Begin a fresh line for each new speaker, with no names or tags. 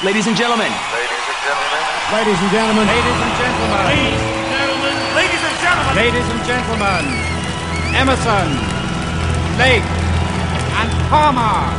Ladies and gentlemen.
Ladies and gentlemen.
Ladies and gentlemen.
Ladies and gentlemen.
Ladies and gentlemen. Emerson, Lake, and Palmer.